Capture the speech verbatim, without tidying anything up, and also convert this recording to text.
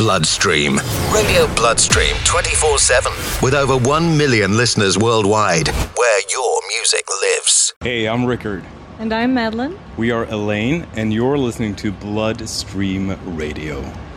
Bloodstream. Radio Bloodstream twenty-four seven. With over one million listeners worldwide, where your music lives. Hey, I'm Rickard. And I'm Madeline. We are Elaine, and you're listening to Bloodstream Radio.